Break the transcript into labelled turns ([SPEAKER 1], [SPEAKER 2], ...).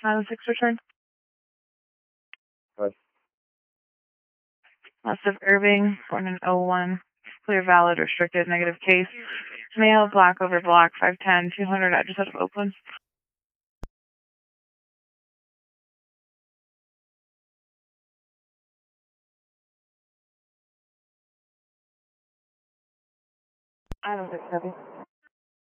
[SPEAKER 1] 906 return.
[SPEAKER 2] What?
[SPEAKER 1] Massive Irving, born in '01. Clear, valid, restricted, negative case. Male, black over black, 5'10", 200, address out of Oakland. I don't think so.